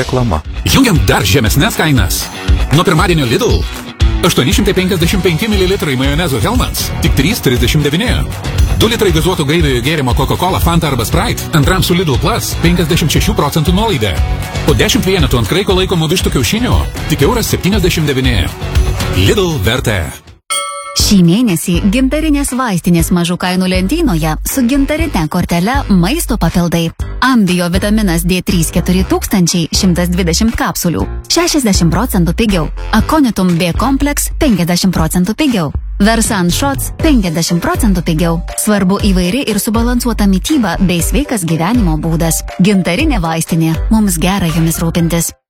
Reklama. Jungiam dar žemesnės kainas. Nuo pirmadienio Lidl 855 ml majonezo Hellmann's tik 3,39. 2 litrai gazuoto gaiviojo gėrimo Coca-Cola, Fanta arba Sprite antram su Lidl Plus 56% nuolaida. Po 10 vienetų ant kraiko laikomų vištų kiaušinių tik €1,79. Lidl vertė. Šį mėnesį gintarinės vaistinės mažų kainų lentynoje su gintarine kortele maisto papildai. Ambio vitaminas D3 4000 120 kapsulių 60% pigiau. Aconitum B kompleks 50% pigiau. Versan Shots 50% pigiau. Svarbu įvairi ir subalansuota mityba bei sveikas gyvenimo būdas. Gintarinė vaistinė. Mums gera jomis rūpintis.